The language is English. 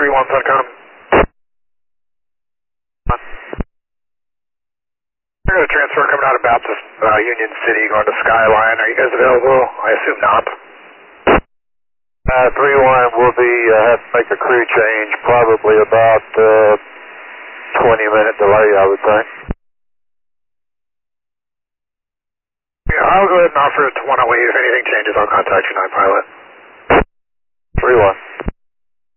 3-1.com. We're going to transfer coming out of Baptist Union City going to Skyline. Are you guys available? I assume not. 3-1 will be, have to make a crew change, probably about 20-minute delay, I would think. Yeah, I'll go ahead and offer it to 108. If anything changes, I'll contact you, 9 Pilot. 3-1.